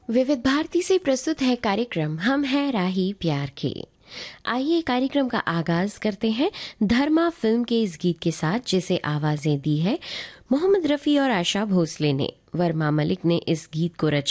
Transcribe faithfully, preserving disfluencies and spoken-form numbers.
विविध भारती से प्रस्तुत है कार्यक्रम हम हैं राही प्यार के। आइए कार्यक्रम का आगाज करते हैं धर्मा फिल्म के इस गीत के साथ, जिसे आवाजें दी है मोहम्मद रफी और आशा भोसले ने। वर्मा मलिक ने इस गीत को रचा